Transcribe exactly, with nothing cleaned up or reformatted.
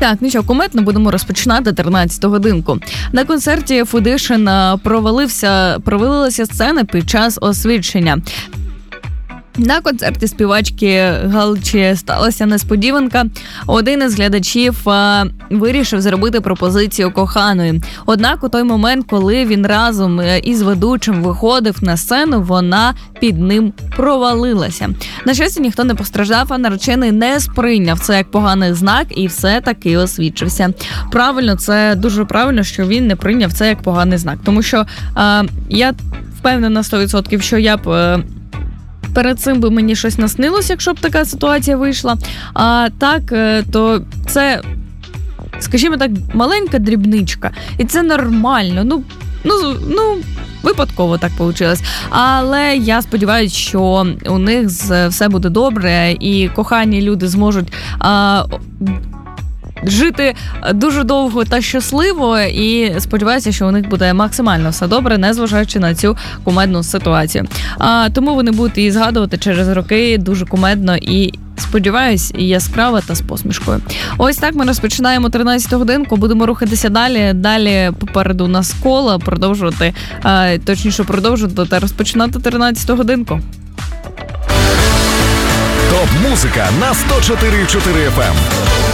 Так, ну що, кумедно будемо розпочинати тринадцяту годинку. На концерті Фудишин провалився, провалилася сцена під час освідчення. На концерті співачки Галчі сталася несподіванка. Один із глядачів а, вирішив зробити пропозицію коханої. Однак у той момент, коли він разом із ведучим виходив на сцену, вона під ним провалилася. На щастя, ніхто не постраждав, а наречений не сприйняв це як поганий знак і все-таки освідчився. Правильно, це дуже правильно, що він не прийняв це як поганий знак. Тому що а, я впевнена сто відсотків, що я б... А, перед цим би мені щось наснилось, якщо б така ситуація вийшла. А так, то це, скажімо так, маленька дрібничка. І це нормально. Ну, ну, ну випадково так вийшло. Але я сподіваюся, що у них все буде добре, і кохані люди зможуть а, жити дуже довго та щасливо, і сподіваюся, що у них буде максимально все добре, незважаючи на цю кумедну ситуацію. А, тому вони будуть її згадувати через роки дуже кумедно і, сподіваюсь, яскраво та з посмішкою. Ось так ми розпочинаємо тринадцяту годинку, будемо рухатися далі. Далі попереду у нас коло, продовжувати, а, точніше продовжувати та розпочинати тринадцяту годинку. Топ-музика на сто чотири і чотири еф ем.